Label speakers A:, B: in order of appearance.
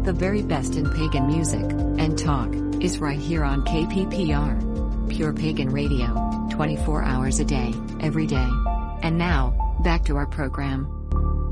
A: The very best in pagan music and talk is right here on KPPR. Pure Pagan Radio, 24 hours a day, every day. And now, back to our program.